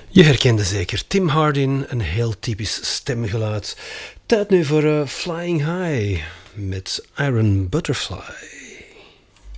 Je herkende zeker Tim Hardin, een heel typisch stemgeluid. Tijd nu voor Flying High met Iron Butterfly.